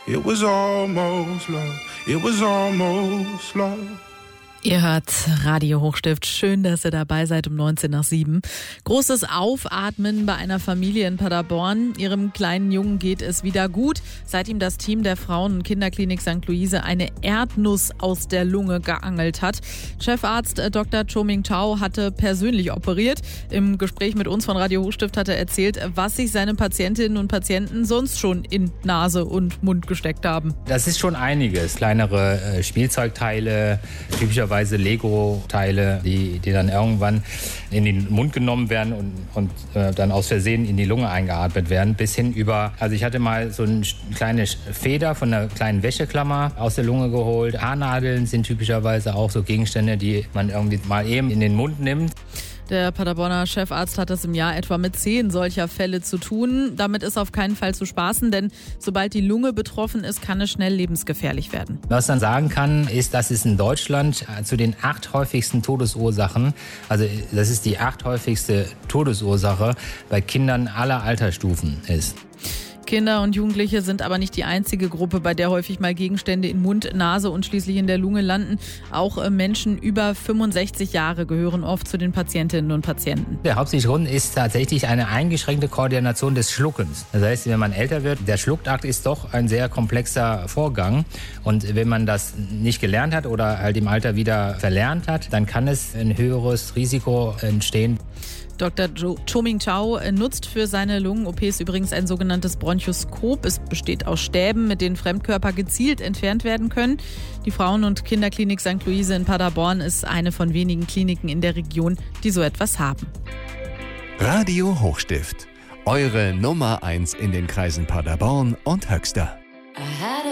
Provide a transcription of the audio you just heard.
It was almost love. It was almost love. Ihr hört Radio Hochstift. Schön, dass ihr dabei seid um 7:19. Großes Aufatmen bei einer Familie in Paderborn. Ihrem kleinen Jungen geht es wieder gut, seit ihm das Team der Frauen- und Kinderklinik St. Luise eine Erdnuss aus der Lunge geangelt hat. Chefarzt Dr. Choming Chao hatte persönlich operiert. Im Gespräch mit uns von Radio Hochstift hat er erzählt, was sich seine Patientinnen und Patienten sonst schon in Nase und Mund gesteckt haben. Das ist schon einiges. Kleinere Spielzeugteile, typischerweise Lego-Teile, die dann irgendwann in den Mund genommen werden und dann aus Versehen in die Lunge eingeatmet werden, bis hin über, also ich hatte mal so eine kleine Feder von einer kleinen Wäscheklammer aus der Lunge geholt. Haarnadeln sind typischerweise auch so Gegenstände, die man irgendwie mal eben in den Mund nimmt. Der Paderborner Chefarzt hat es im Jahr etwa mit 10 solcher Fälle zu tun. Damit ist auf keinen Fall zu spaßen, denn sobald die Lunge betroffen ist, kann es schnell lebensgefährlich werden. Was man sagen kann, ist, dass es in Deutschland zu den 8 häufigsten Todesursachen, also das ist die 8 häufigste Todesursache bei Kindern aller Altersstufen ist. Kinder und Jugendliche sind aber nicht die einzige Gruppe, bei der häufig mal Gegenstände in Mund, Nase und schließlich in der Lunge landen. Auch Menschen über 65 Jahre gehören oft zu den Patientinnen und Patienten. Der hauptsächliche Grund ist tatsächlich eine eingeschränkte Koordination des Schluckens. Das heißt, wenn man älter wird, der Schluckakt ist doch ein sehr komplexer Vorgang. Und wenn man das nicht gelernt hat oder halt im Alter wieder verlernt hat, dann kann es ein höheres Risiko entstehen. Dr. Choming Chao nutzt für seine Lungen-OPs übrigens ein sogenanntes Bronchoskop. Es besteht aus Stäben, mit denen Fremdkörper gezielt entfernt werden können. Die Frauen- und Kinderklinik St. Luise in Paderborn ist eine von wenigen Kliniken in der Region, die so etwas haben. Radio Hochstift, eure Nummer 1 in den Kreisen Paderborn und Höxter.